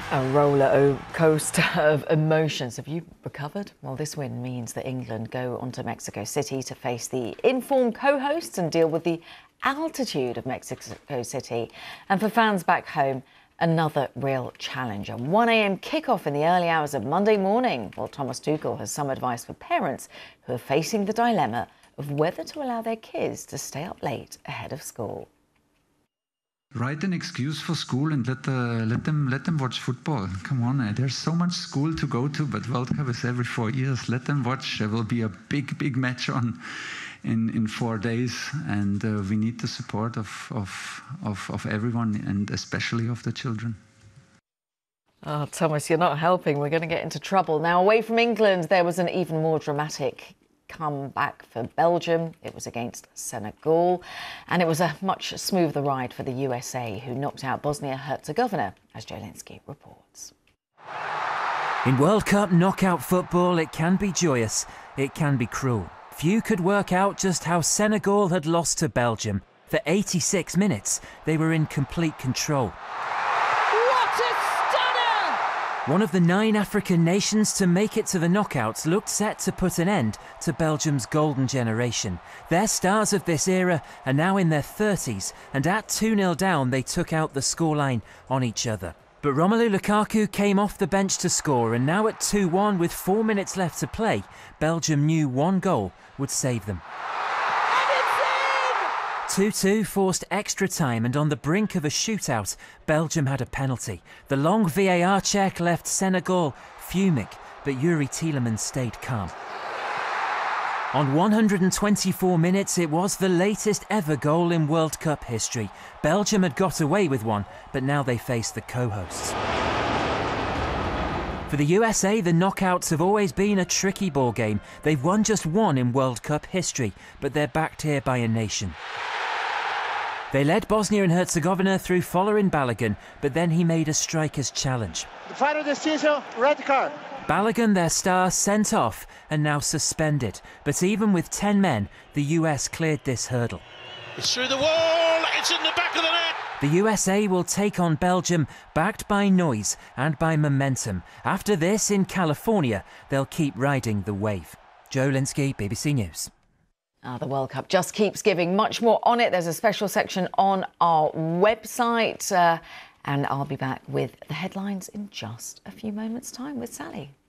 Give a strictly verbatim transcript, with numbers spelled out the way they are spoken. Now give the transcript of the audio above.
A roller coaster of emotions. Have you recovered? Well, this win means that England go on to Mexico City to face the informed co-hosts and deal with the altitude of Mexico City. And for fans back home, another real challenge. A one a m kickoff in the early hours of Monday morning. Well, Thomas Tuchel has some advice for parents who are facing the dilemma of whether to allow their kids to stay up late ahead of school. Write an excuse for school and let the let them let them watch football. Come on, eh? There's so much school to go to, but World Cup is every four years. Let them watch. There will be a big big match on in in four days, and uh, we need the support of of of of everyone, and especially of the children. Oh, Thomas, you're not helping. We're going to get into trouble now. Away from England, there was an even more dramatic comeback for Belgium. It was against Senegal, and it was a much smoother ride for the U S A, who knocked out Bosnia-Herzegovina, as Joe Linsky reports. In World Cup knockout football, it can be joyous, it can be cruel. Few could work out just how Senegal had lost to Belgium. For eighty-six minutes, they were in complete control. One of the nine African nations to make it to the knockouts looked set to put an end to Belgium's golden generation. Their stars of this era are now in their thirties, and at two nil down they took out the scoreline on each other. But Romelu Lukaku came off the bench to score, and now at two one with four minutes left to play, Belgium knew one goal would save them. two two forced extra time, and on the brink of a shootout, Belgium had a penalty. The long V A R check left Senegal fuming, but Yuri Tielemans stayed calm. On one hundred twenty-four minutes, it was the latest ever goal in World Cup history. Belgium had got away with one, but now they face the co-hosts. For the U S A, the knockouts have always been a tricky ball game. They've won just one in World Cup history, but they're backed here by a nation. They led Bosnia and Herzegovina through Folarin Balogun, but then he made a striker's challenge. The final decision, red card. Balogun, their star, sent off and now suspended. But even with ten men, the U S cleared this hurdle. It's through the wall, it's in the back of the net. The U S A will take on Belgium, backed by noise and by momentum. After this, in California, they'll keep riding the wave. Joe Linsky, B B C News. Ah, the World Cup just keeps giving. Much more on it. There's a special section on our website. Uh, and I'll be back with the headlines in just a few moments' time with Sally.